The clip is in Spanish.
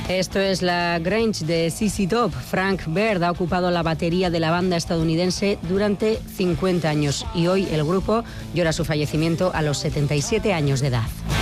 Esto es la Grange de ZZ Top. Frank Bird ha ocupado la batería de la banda estadounidense durante 50 años y hoy el grupo llora su fallecimiento a los 77 años de edad.